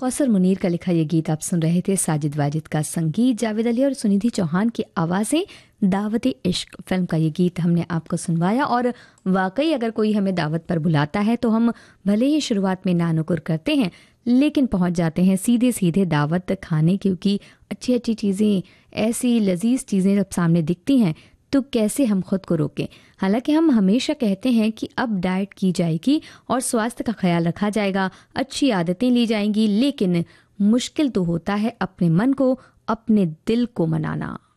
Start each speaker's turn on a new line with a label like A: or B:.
A: कौसर मुनीर का लिखा ये गीत आप सुन रहे थे। साजिद वाजिद का संगीत, जावेद अली और सुनिधि चौहान की आवाज़ें। दावत इश्क फिल्म का ये गीत हमने आपको सुनवाया। और वाकई अगर कोई हमें दावत पर बुलाता है तो हम भले ही शुरुआत में नानुकुर करते हैं, लेकिन पहुंच जाते हैं सीधे सीधे दावत खाने, क्योंकि अच्छी अच्छी चीज़ें, ऐसी लजीज चीज़ें जब सामने दिखती हैं तो कैसे हम खुद को रोकें। हालांकि हम हमेशा कहते हैं कि अब डाइट की जाएगी और स्वास्थ्य का ख्याल रखा जाएगा, अच्छी आदतें ली जाएंगी, लेकिन मुश्किल तो होता है अपने मन को, अपने दिल को मनाना।